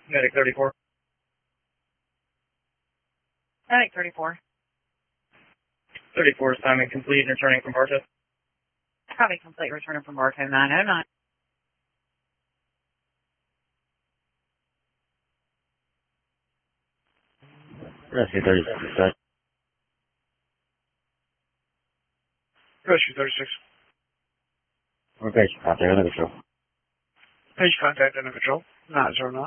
Medic 34. Medic 34. 34 assignment complete and returning from Bartow. Copy complete, returning from Bartow 909. Rescue 36, set. Rescue 36. We're patient contact under control. Patient contact under control. 909.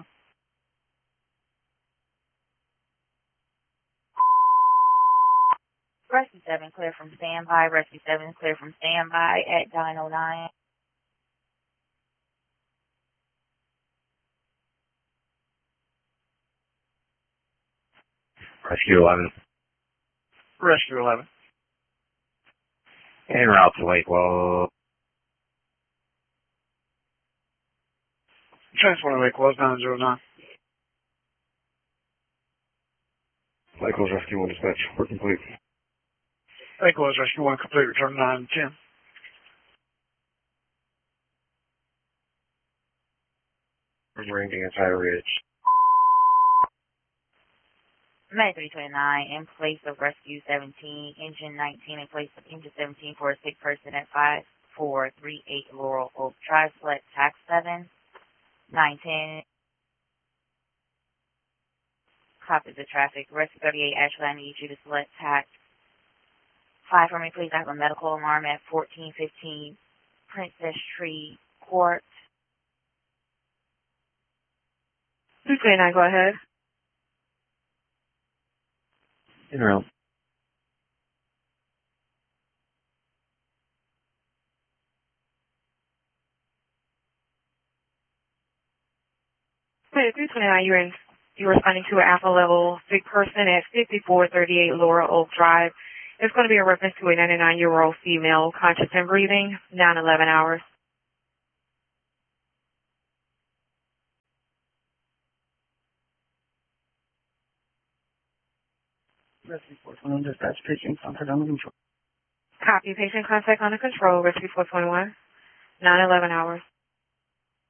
Rescue 7 clear from standby. Rescue 7 clear from standby at 909. Rescue 11. Rescue 11. En route to Lakewell. Transport to Lake Wells 909. Lake Wells Rescue 1 dispatch. We're complete. Lake Wells Rescue 1 complete. Return 910. Marine inside a ridge. Medic 329 in place of Rescue 17. Engine 19 in place of Engine 17 for a sick person at 5438 Laurel Oak Drive. Select tax 7. 910. Copy the traffic. Rescue 38, actually I need you to select tax 5 for me, please. I have a medical alarm at 1415 Princess Tree Court. 229, go ahead. En route. Hey, 329, you're responding to an alpha level sick person at 5438 Laura Oak Drive. It's going to be a reference to a 99-year-old female, conscious and breathing, 9-11 hours. Rescue 421 dispatch patient contact under control. Copy, patient contact under control, rescue 421, 9-11 hours.